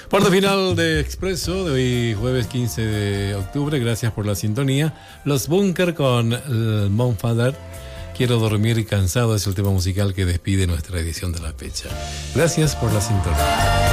Parte final de Expreso de hoy, jueves 15 de octubre. Gracias por la sintonía. Los Bunker con el Monfather. Quiero dormir cansado es el tema musical que despide nuestra edición de la fecha. Gracias por la sintonía.